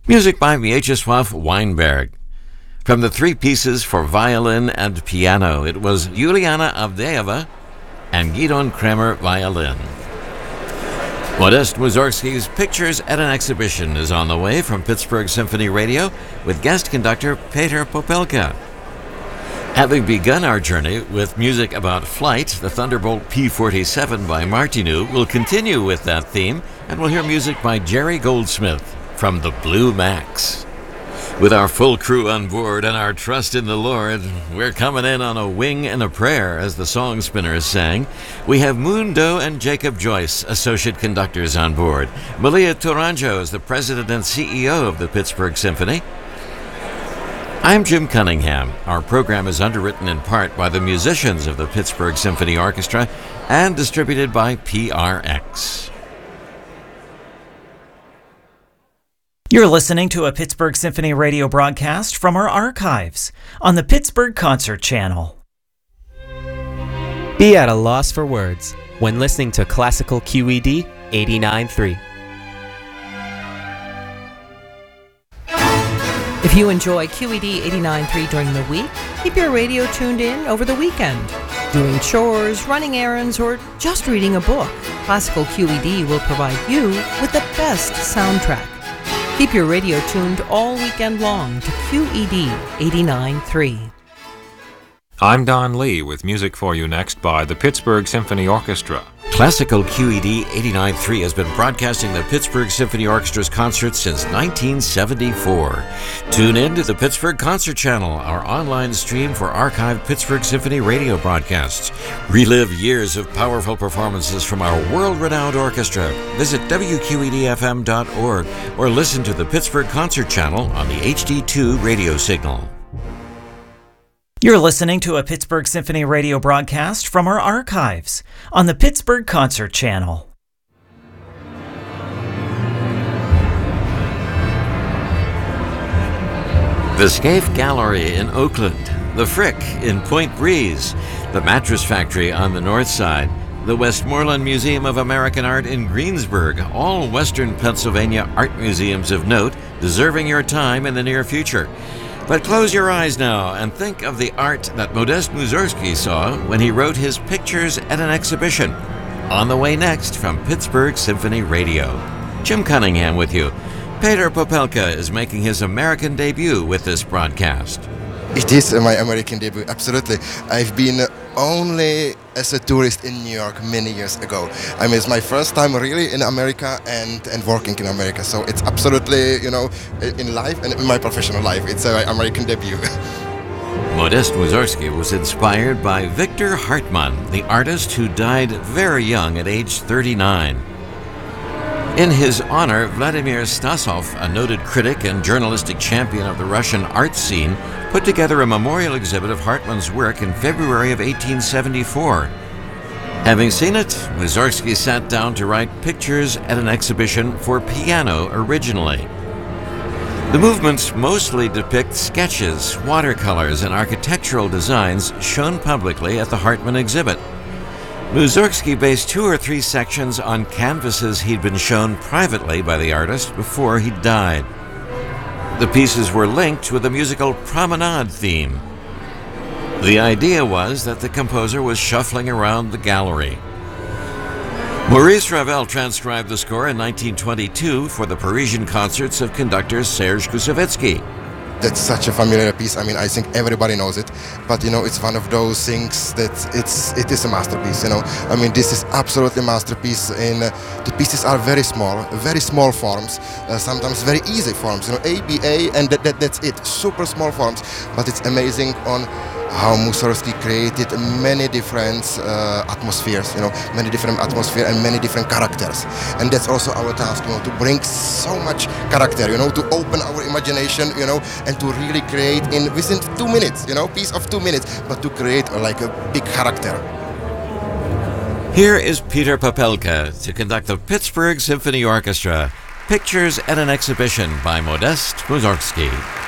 Music by Mieczysław Weinberg. From the three pieces for violin and piano, it was Juliana Avdeeva and Gidon Kremer violin. Modest Mussorgsky's Pictures at an Exhibition is on the way from Pittsburgh Symphony Radio with guest conductor Peter Popelka. Having begun our journey with music about flight, the Thunderbolt P-47 by Martinu will continue with that theme, and we'll hear music by Jerry Goldsmith from the Blue Max. With our full crew on board and our trust in the Lord, we're coming in on a wing and a prayer, as the song spinners sang. We have Moon Doe and Jacob Joyce, associate conductors, on board. Malia Tourangeau is the president and CEO of the Pittsburgh Symphony. I'm Jim Cunningham. Our program is underwritten in part by the musicians of the Pittsburgh Symphony Orchestra and distributed by PRX. You're listening to a Pittsburgh Symphony Radio broadcast from our archives on the Pittsburgh Concert Channel. Be at a loss for words when listening to Classical QED 89.3. If you enjoy QED 89.3 during the week, keep your radio tuned in over the weekend. Doing chores, running errands, or just reading a book, Classical QED will provide you with the best soundtrack. Keep your radio tuned all weekend long to QED 89.3. I'm Don Lee with music for you next by the Pittsburgh Symphony Orchestra. Classical QED 89.3 has been broadcasting the Pittsburgh Symphony Orchestra's concerts since 1974. Tune in to the Pittsburgh Concert Channel, our online stream for archived Pittsburgh Symphony radio broadcasts. Relive years of powerful performances from our world-renowned orchestra. Visit WQEDFM.org or listen to the Pittsburgh Concert Channel on the HD2 radio signal. You're listening to a Pittsburgh Symphony Radio broadcast from our archives on the Pittsburgh Concert Channel. The Scaife Gallery in Oakland, the Frick in Point Breeze, the Mattress Factory on the north side, the Westmoreland Museum of American Art in Greensburg, all Western Pennsylvania art museums of note, deserving your time in the near future. But close your eyes now and think of the art that Modest Mussorgsky saw when he wrote his Pictures at an Exhibition. On the way next from Pittsburgh Symphony Radio. Jim Cunningham with you. Peter Popelka is making his American debut with this broadcast. It is my American debut, absolutely. I've been only as a tourist in New York many years ago. I mean, it's my first time really in America and working in America. So it's absolutely, in life and in my professional life, it's an American debut. Modest Mussorgsky was inspired by Victor Hartmann, the artist who died very young at age 39. In his honor, Vladimir Stasov, a noted critic and journalistic champion of the Russian art scene, put together a memorial exhibit of Hartmann's work in February of 1874. Having seen it, Mussorgsky sat down to write Pictures at an Exhibition for piano originally. The movements mostly depict sketches, watercolors, and architectural designs shown publicly at the Hartmann exhibit. Mussorgsky based 2 or 3 sections on canvases he'd been shown privately by the artist before he died. The pieces were linked with the musical Promenade theme. The idea was that the composer was shuffling around the gallery. Maurice Ravel transcribed the score in 1922 for the Parisian concerts of conductor Serge Koussevitzky. That's such a familiar piece. I mean, I think everybody knows it, but it's one of those things that it is a masterpiece. I mean, this is absolutely a masterpiece. The pieces are very small forms, sometimes very easy forms. A, B, A, and that's it. Super small forms, but it's amazing on how Mussorgsky created many different atmospheres, many different atmospheres and many different characters. And that's also our task, to bring so much character, to open our imagination, and to really create within 2 minutes, piece of 2 minutes, but to create like a big character. Here is Peter Popelka to conduct the Pittsburgh Symphony Orchestra, Pictures at an Exhibition by Modest Mussorgsky.